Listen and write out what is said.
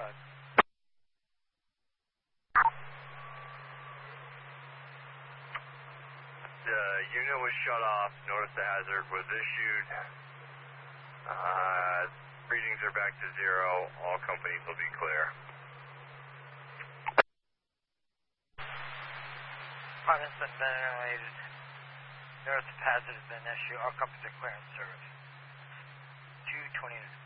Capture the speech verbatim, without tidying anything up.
five. The unit was shut off. Notice the hazard was issued. Uh, readings are back to zero. All companies will be clear. Department's been ventilated. Notice the hazard has been issued. All companies are clear in service. two twenty.